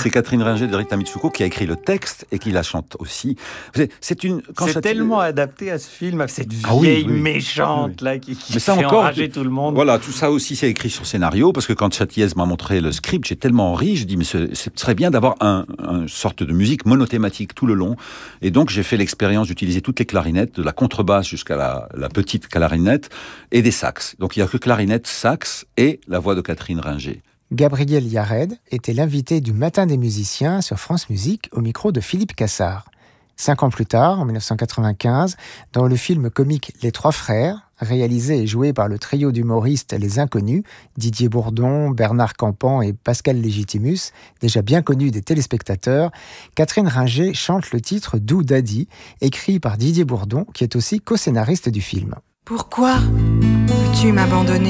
c'est Catherine Ringer de Rita Mitsuko qui a écrit le texte et qui la chante aussi. C'est tellement adapté à ce film, à cette vieille méchante là qui fait enrager tout le monde. Voilà, tout ça aussi c'est écrit sur scénario, parce que quand Châtiez m'a montré le script, j'ai tellement ri, j'ai dit mais ce serait bien d'avoir une sorte de musique monothématique tout le long. Et donc j'ai fait l'expérience d'utiliser toutes les clarinettes, de la contrebasse jusqu'à la petite clarinette, et des sax. Donc il n'y a que clarinette, sax et la voix de Catherine Ringer. Gabriel Yared était l'invité du Matin des musiciens sur France Musique au micro de Philippe Cassard. 5 ans plus tard, en 1995, dans le film comique Les Trois Frères, réalisé et joué par le trio d'humoristes Les Inconnus, Didier Bourdon, Bernard Campan et Pascal Légitimus, déjà bien connus des téléspectateurs, Catherine Ringer chante le titre Dou Daddy, écrit par Didier Bourdon, qui est aussi co-scénariste du film. Pourquoi veux-tu m'abandonner ?